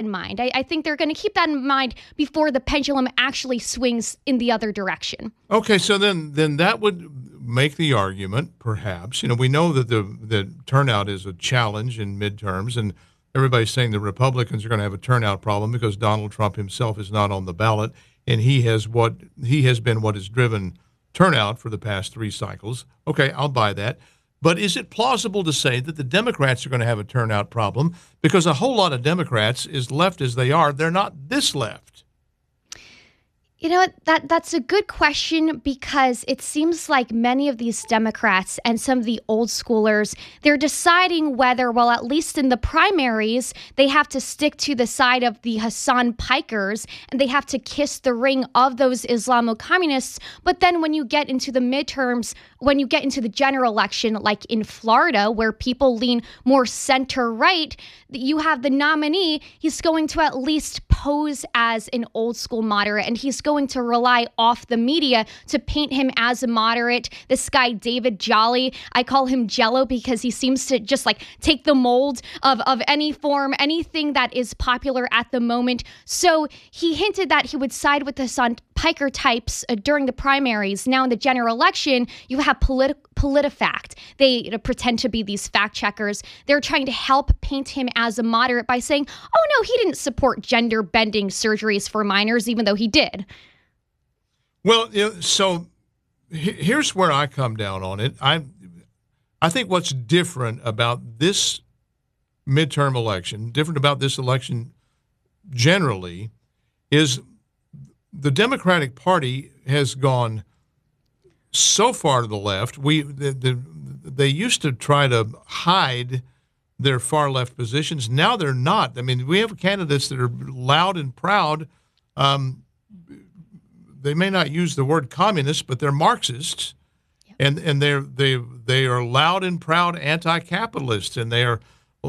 in mind. I think they're going to keep that in mind before the pendulum actually swings in the other direction. Okay, so then that would make the argument, perhaps. We know that the turnout is a challenge in midterms, and everybody's saying the Republicans are going to have a turnout problem because Donald Trump himself is not on the ballot, and he has been what has driven turnout for the past 3 cycles. Okay, I'll buy that. But is it plausible to say that the Democrats are going to have a turnout problem because a whole lot of Democrats, as left as they are, they're not this left? You know what? That's a good question because it seems like many of these Democrats and some of the old schoolers, they're deciding whether, well, at least in the primaries, they have to stick to the side of the Hassan Pikers and they have to kiss the ring of those Islamo-communists. But then when you get into the midterms, when you get into the general election, like in Florida, where people lean more center-right, you have the nominee, he's going to at least pose as an old school moderate, and he's going to rely off the media to paint him as a moderate. This guy, David Jolly, I call him Jello because he seems to just like take the mold of any form, anything that is popular at the moment. So he hinted that he would side with the Hassan Piker types during the primaries. Now in the general election, you have PolitiFact. They pretend to be these fact checkers. They're trying to help paint him as a moderate by saying, oh no, he didn't support gender bending surgeries for minors, even though he did. Well, so here's where I come down on it. I think what's different about this midterm election, different about this election generally, is the Democratic Party has gone so far to the left. They used to try to hide their far left positions. Now they're not. I mean, we have candidates that are loud and proud. They may not use the word communist, but they're Marxists, yep. and they are loud and proud anti-capitalists, and they're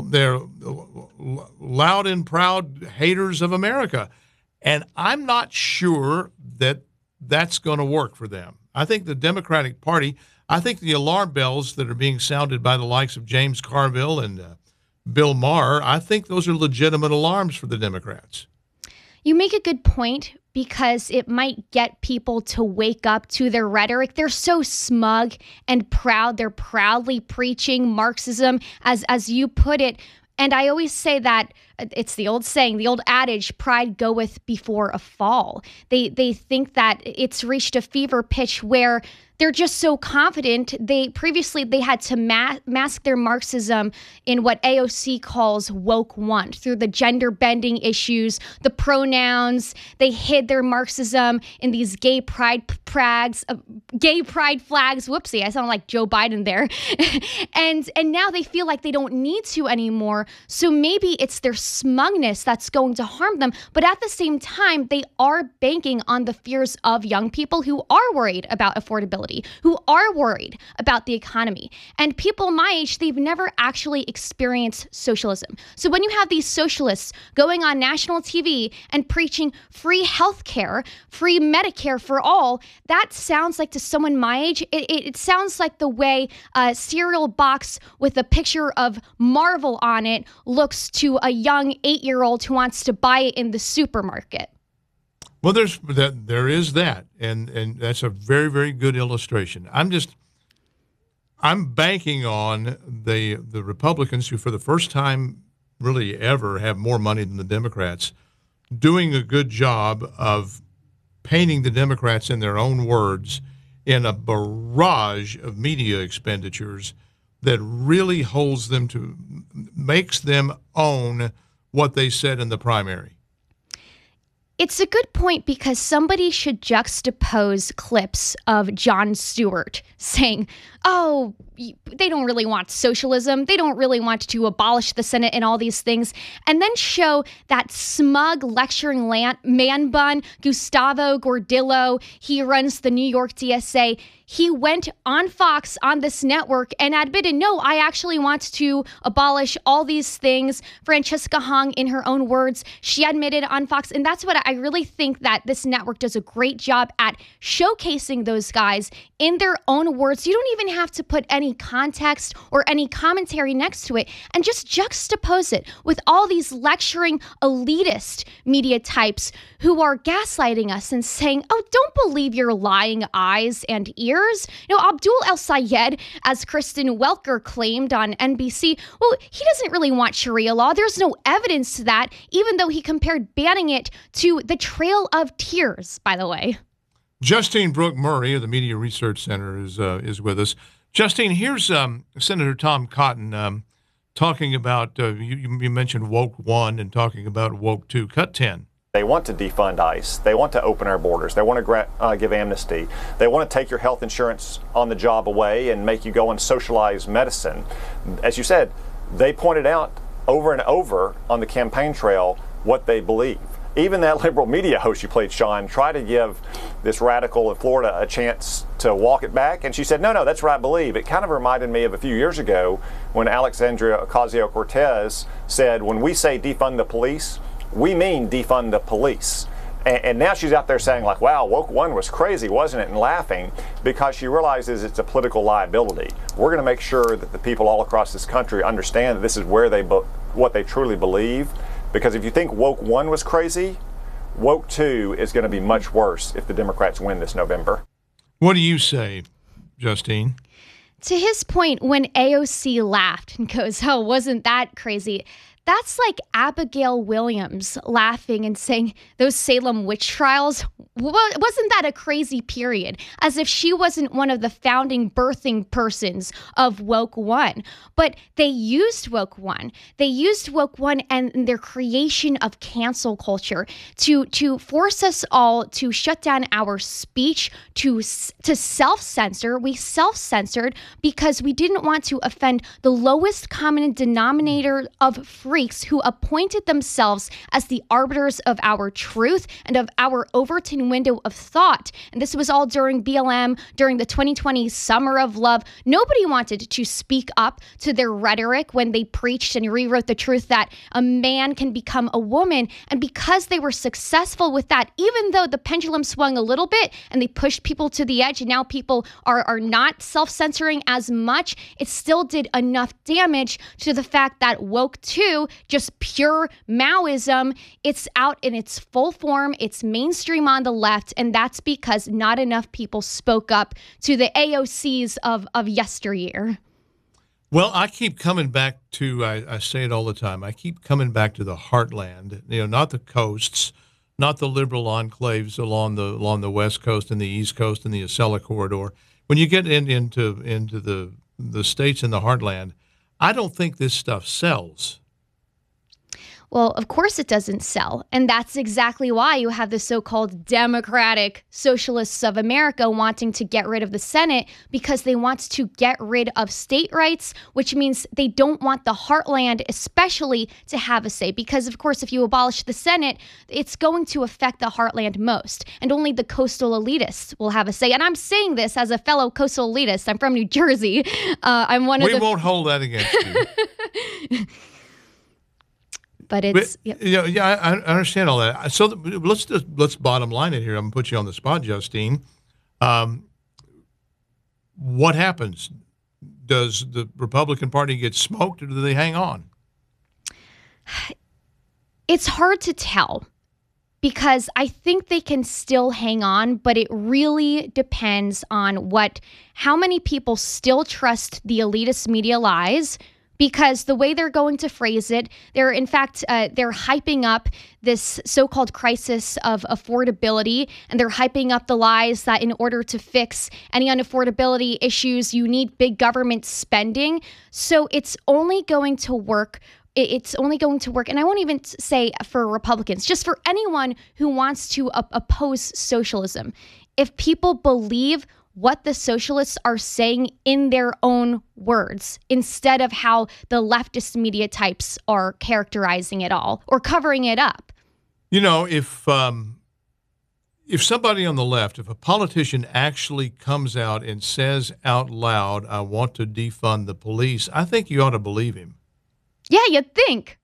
loud and proud haters of America. And I'm not sure that that's going to work for them. I think the Democratic Party, I think the alarm bells that are being sounded by the likes of James Carville and Bill Maher, I think those are legitimate alarms for the Democrats. You make a good point because it might get people to wake up to their rhetoric. They're so smug and proud. They're proudly preaching Marxism, as you put it. And I always say that it's the old saying, the old adage, pride goeth before a fall. They think that it's reached a fever pitch where they're just so confident. Previously they had to mask their Marxism in what AOC calls woke want, through the gender bending issues, the pronouns. They hid their Marxism in these gay pride flags. Whoopsie, I sound like Joe Biden there. and now they feel like they don't need to anymore. So maybe it's their smugness that's going to harm them. But at the same time, they are banking on the fears of young people who are worried about affordability, who are worried about the economy. And people my age, they've never actually experienced socialism. So when you have these socialists going on national TV and preaching free healthcare, free Medicare for all, that sounds like, to someone my age, it sounds like the way a cereal box with a picture of Marvel on it looks to a young 8-year-old who wants to buy it in the supermarket. Well, there is that, and that's a very, very good illustration. I'm banking on the Republicans, who for the first time really ever have more money than the Democrats, doing a good job of painting the Democrats in their own words in a barrage of media expenditures that really holds them to, makes them own what they said in the primary. It's a good point because somebody should juxtapose clips of Jon Stewart saying, oh, they don't really want socialism. They don't really want to abolish the Senate and all these things. And then show that smug lecturing man bun, Gustavo Gordillo. He runs the New York DSA. He went on Fox on this network and admitted, no, I actually want to abolish all these things. Francesca Hong, in her own words, she admitted on Fox. And that's what I really think that this network does a great job at showcasing those guys in their own words. You don't even have to put any context or any commentary next to it, and just juxtapose it with all these lecturing elitist media types who are gaslighting us and saying, oh, don't believe your lying eyes and ears. Abdul El-Sayed, as Kristen Welker claimed on NBC, well, he doesn't really want Sharia law. There's no evidence to that, even though he compared banning it to the Trail of Tears, by the way. Justine Brooke Murray of the Media Research Center is with us. Justine, here's Senator Tom Cotton talking about, you mentioned Woke 1 and talking about Woke 2. Cut 10. They want to defund ICE. They want to open our borders. They want to give amnesty. They want to take your health insurance on the job away and make you go on socialized medicine. As you said, they pointed out over and over on the campaign trail what they believe. Even that liberal media host you played, Sean, tried to give this radical in Florida a chance to walk it back, and she said, no, that's what I believe. It kind of reminded me of a few years ago when Alexandria Ocasio-Cortez said, when we say defund the police, we mean defund the police. And now she's out there saying, like, wow, Woke 1 was crazy, wasn't it? And laughing because she realizes it's a political liability. We're going to make sure that the people all across this country understand that this is where what they truly believe. Because if you think Woke 1 was crazy, Woke 2 is going to be much worse if the Democrats win this November. What do you say, Justine? To his point, when AOC laughed and goes, oh, wasn't that crazy? That's like Abigail Williams laughing and saying those Salem witch trials, wasn't that a crazy period? As if she wasn't one of the founding birthing persons of Woke 1. But they used Woke 1. They used Woke 1 and their creation of cancel culture to force us all to shut down our speech, to self-censor. We self-censored because we didn't want to offend the lowest common denominator of freaks who appointed themselves as the arbiters of our truth and of our Overton window of thought. And this was all during BLM, during the 2020 Summer of Love. Nobody wanted to speak up to their rhetoric when they preached and rewrote the truth that a man can become a woman. And because they were successful with that, even though the pendulum swung a little bit and they pushed people to the edge and now people are not self-censoring as much, it still did enough damage to the fact that Woke 2, just pure Maoism, it's out in its full form, it's mainstream on the left, and that's because not enough people spoke up to the AOCs of yesteryear. Well, I keep coming back to, I say it all the time, I keep coming back to the heartland, not the coasts, not the liberal enclaves along the West Coast and the East Coast and the Acela Corridor. When you get into the states in the heartland, I don't think this stuff sells. Well, of course it doesn't sell. And that's exactly why you have the so-called Democratic Socialists of America wanting to get rid of the Senate, because they want to get rid of state rights, which means they don't want the heartland especially to have a say. Because, of course, if you abolish the Senate, it's going to affect the heartland most. And only the coastal elitists will have a say. And I'm saying this as a fellow coastal elitist. I'm from New Jersey. I'm one of the... We won't hold that against you. But it's I understand all that. So let's bottom line it here. I'm gonna put you on the spot, Justine. What happens? Does the Republican Party get smoked, or do they hang on? It's hard to tell, because I think they can still hang on, but it really depends on how many people still trust the elitist media lies. Because the way they're going to phrase it, they're hyping up this so-called crisis of affordability, and they're hyping up the lies that in order to fix any unaffordability issues, you need big government spending. So it's only going to work. It's only going to work, and I won't even say for Republicans, just for anyone who wants to oppose socialism. If people believe what the socialists are saying in their own words, instead of how the leftist media types are characterizing it all or covering it up. If somebody on the left, if a politician actually comes out and says out loud, I want to defund the police, I think you ought to believe him. Yeah, you'd think.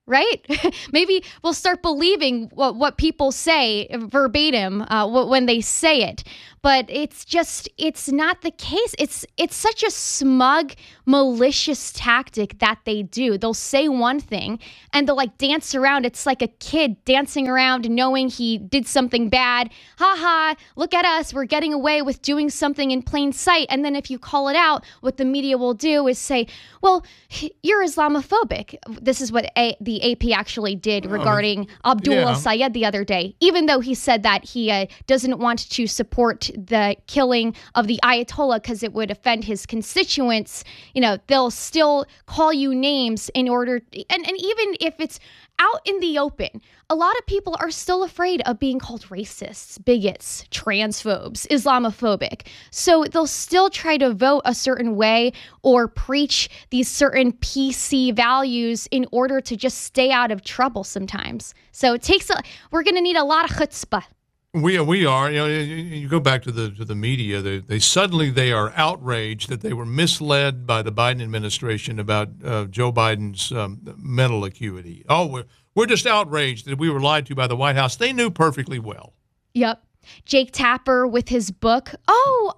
right? Maybe we'll start believing what people say verbatim when they say it. But it's not the case. It's such a smug, malicious tactic that they do. They'll say one thing and they'll like dance around. It's like a kid dancing around knowing he did something bad. Ha ha, look at us. We're getting away with doing something in plain sight. And then if you call it out, what the media will do is say, well, you're Islamophobic. This is what the AP actually did regarding Abdullah Sayed the other day. Even though he said that he doesn't want to support the killing of the Ayatollah because it would offend his constituents, they'll still call you names in order, and even if it's out in the open, a lot of people are still afraid of being called racists, bigots, transphobes, Islamophobic. So they'll still try to vote a certain way or preach these certain PC values in order to just stay out of trouble sometimes. So we're going to need a lot of chutzpah. We are. You go back to the media. They are outraged that they were misled by the Biden administration about Joe Biden's mental acuity. Oh, we're just outraged that we were lied to by the White House. They knew perfectly well. Yep. Jake Tapper with his book. Oh,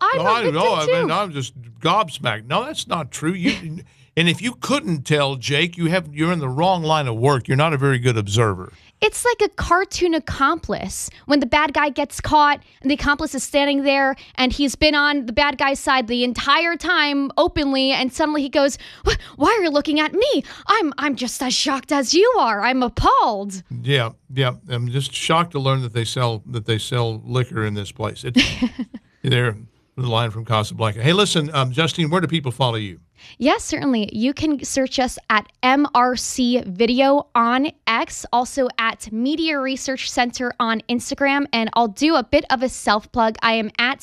I'm just gobsmacked. No, that's not true. And if you couldn't tell, Jake, you're in the wrong line of work. You're not a very good observer. It's like a cartoon accomplice. When the bad guy gets caught and the accomplice is standing there and he's been on the bad guy's side the entire time openly, and suddenly he goes, "Why are you looking at me? I'm just as shocked as you are. I'm appalled." Yeah. I'm just shocked to learn that they sell liquor in this place. They're the line from Casablanca. Hey, listen, Justine, where do people follow you? Yes, certainly. You can search us at MRC Video on X, also at Media Research Center on Instagram, and I'll do a bit of a self-plug. I am at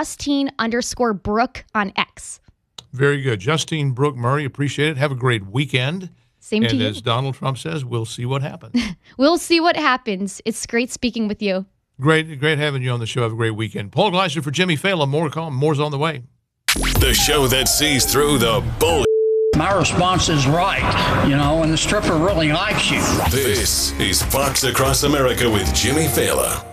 Justine_Brooke on X. Very good. Justine Brooke Murray, appreciate it. Have a great weekend. Same to you. And as Donald Trump says, we'll see what happens. We'll see what happens. It's great speaking with you. Great having you on the show. Have a great weekend. Paul Gleiser for Jimmy Fallon. More's on the way. The show that sees through the bull. My response is right, and the stripper really likes you. This is Fox Across America with Jimmy Fallon.